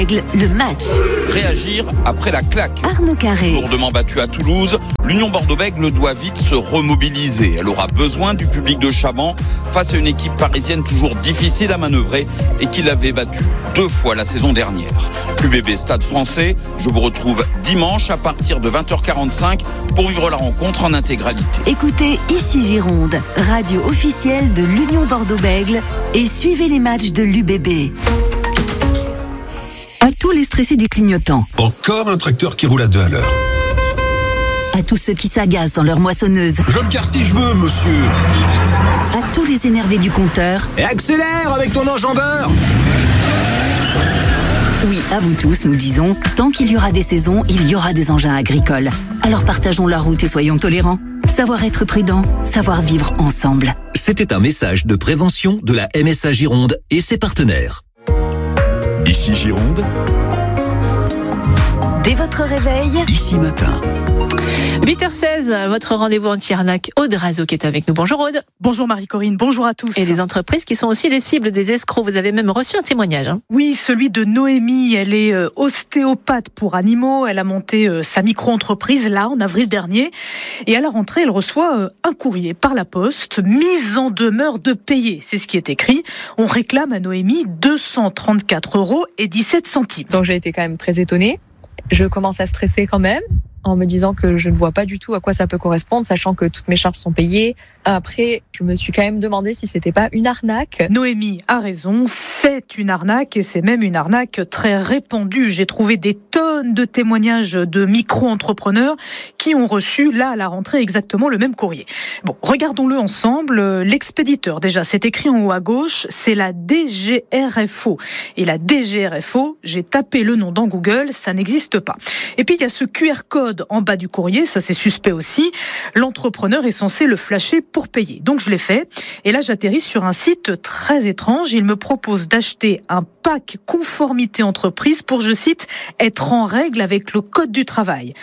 Le match. Réagir après la claque. Arnaud Carré. Lourdement battue à Toulouse, l'Union Bordeaux-Bègles doit vite se remobiliser. Elle aura besoin du public de Chaban face à une équipe parisienne toujours difficile à manœuvrer et qui l'avait battue 2 fois la saison dernière. UBB Stade Français, je vous retrouve dimanche à partir de 20h45 pour vivre la rencontre en intégralité. Écoutez Ici Gironde, radio officielle de l'Union Bordeaux-Bègles et suivez les matchs de l'UBB. À tous les stressés du clignotant. Encore un tracteur qui roule à 2 à l'heure. À tous ceux qui s'agacent dans leur moissonneuse. Je me gare si je veux, monsieur. À tous les énervés du compteur. Et accélère avec ton enjambeur. Oui, à vous tous, nous disons, tant qu'il y aura des saisons, il y aura des engins agricoles. Alors partageons la route et soyons tolérants. Savoir être prudent, savoir vivre ensemble. C'était un message de prévention de la MSA Gironde et ses partenaires. Ici Gironde. Dès votre réveil, Ici matin. 8h16, votre rendez-vous anti-arnaque, Aude Razo qui est avec nous. Bonjour Aude. Bonjour Marie-Corinne, bonjour à tous. Et les entreprises qui sont aussi les cibles des escrocs. Vous avez même reçu un témoignage. Oui, celui de Noémie. Elle est ostéopathe pour animaux. Elle a monté sa micro-entreprise là en avril dernier. Et à la rentrée, elle reçoit un courrier par la poste, mise en demeure de payer. C'est ce qui est écrit. On réclame à Noémie 234,17 €. Donc j'ai été quand même très étonnée. Je commence à stresser quand même, en me disant que je ne vois pas du tout à quoi ça peut correspondre, sachant que toutes mes charges sont payées. Après, je me suis quand même demandé si c'était pas une arnaque. Noémie a raison, c'est une arnaque et c'est même une arnaque très répandue. J'ai trouvé des tonnes de témoignages de micro-entrepreneurs qui ont reçu, là, à la rentrée, exactement le même courrier. Bon, regardons-le ensemble. L'expéditeur, déjà, c'est écrit en haut à gauche, c'est la DGRFO. Et la DGRFO, j'ai tapé le nom dans Google, ça n'existe pas. Et puis, il y a ce QR code en bas du courrier, ça c'est suspect aussi. L'entrepreneur est censé le flasher pour payer. Donc je l'ai fait. Et là j'atterris sur un site très étrange. Il me propose d'acheter un pack conformité entreprise pour, je cite, être en règle avec le code du travail.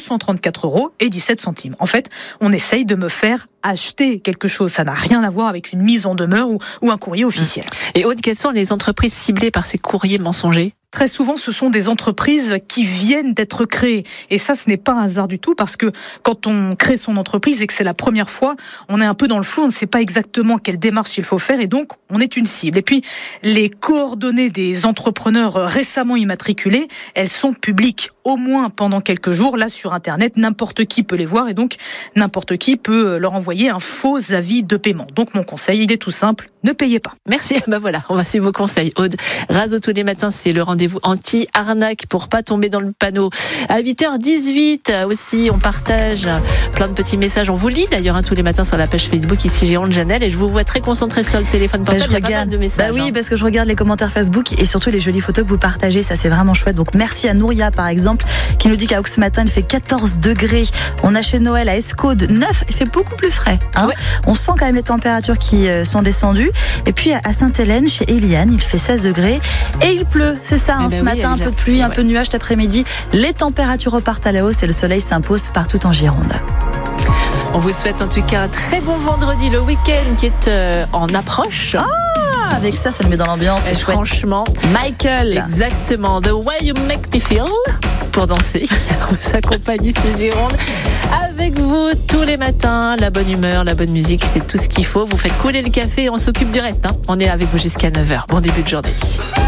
234,17 €. En fait, on essaye de me faire acheter quelque chose. Ça n'a rien à voir avec une mise en demeure ou un courrier officiel. Et Aude, quelles sont les entreprises ciblées par ces courriers mensongers ? Très souvent, ce sont des entreprises qui viennent d'être créées. Et ça, ce n'est pas un hasard du tout, parce que quand on crée son entreprise et que c'est la première fois, on est un peu dans le flou, on ne sait pas exactement quelle démarche il faut faire, et donc on est une cible. Et puis, les coordonnées des entrepreneurs récemment immatriculés, elles sont publiques au moins pendant quelques jours. Là, sur Internet, n'importe qui peut les voir, et donc n'importe qui peut leur envoyer un faux avis de paiement. Donc mon conseil, il est tout simple, ne payez pas. Merci, voilà, on va suivre vos conseils. Aude Razo, tous les matins, c'est le rendez-vous anti-arnaque pour pas tomber dans le panneau. À 8h18 aussi, on partage plein de petits messages. On vous lit d'ailleurs tous les matins sur la page Facebook Ici Gironde Janelle, et je vous vois très concentré sur le téléphone portable. Il y a pas mal de messages. Oui, parce que je regarde les commentaires Facebook et surtout les jolies photos que vous partagez. Ça, c'est vraiment chouette. Donc merci à Nouria par exemple, qui nous dit qu'à Auxerre matin il fait 14 degrés. On a chez Noël à Escaude 9, il fait beaucoup plus frais. Ouais. On sent quand même les températures qui sont descendues. Et puis à Sainte-Hélène, chez Eliane, il fait 16 degrés et il pleut. C'est ça, ce matin, un peu de pluie, un peu de nuages cet après-midi. Les températures repartent à la hausse et le soleil s'impose partout en Gironde. On vous souhaite en tout cas un très bon vendredi, le week-end qui est en approche. Avec ça le met dans l'ambiance. Et C'est chouette. franchement, Michael. Exactement. The Way You Make Me Feel. Pour danser, on s'accompagne ici Gironde. Avec vous tous les matins, la bonne humeur, la bonne musique, c'est tout ce qu'il faut. Vous faites couler le café et on s'occupe du reste. On est avec vous jusqu'à 9h. Bon début de journée.